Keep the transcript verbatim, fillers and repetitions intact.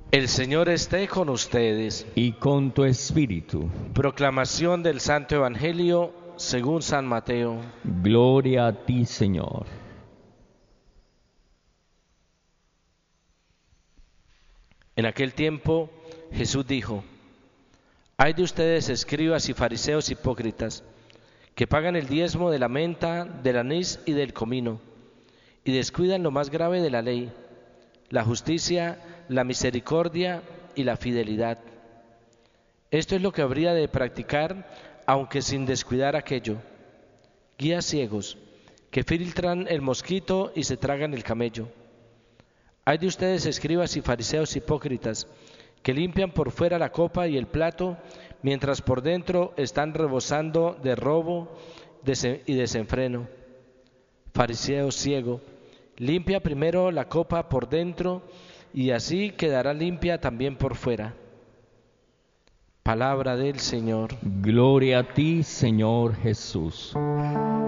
El Señor esté con ustedes. y con tu espíritu. Proclamación del Santo Evangelio según San Mateo. Gloria a ti, Señor. En aquel tiempo Jesús dijo: Ay de ustedes, escribas y fariseos hipócritas, que pagan el diezmo de la menta, del anís y del comino, y descuidan lo más grave de la ley, la justicia, la misericordia y la fidelidad. Esto es lo que habría de practicar, aunque sin descuidar aquello. Guías ciegos, que filtran el mosquito y se tragan el camello. Hay de ustedes, escribas y fariseos hipócritas, que limpian por fuera la copa y el plato, mientras por dentro están rebosando de robo y desenfreno. Fariseo ciego, limpia primero la copa por dentro, y así quedará limpia también por fuera. Palabra del Señor. Gloria a ti, Señor Jesús.